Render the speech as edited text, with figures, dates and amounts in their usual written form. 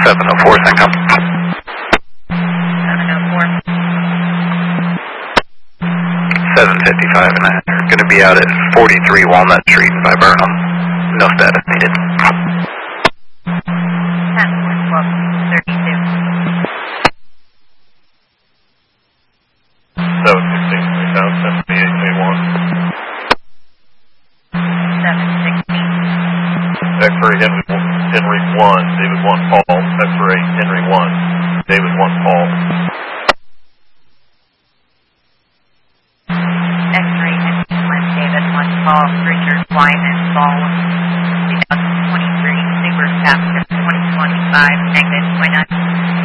704, Syncom. 755, and they're going to be out at 43 Walnut Street in Viburnum. No status needed. 716, X-ray Henry 1, David 1 Paul, X-ray Henry 1, David 1 Paul.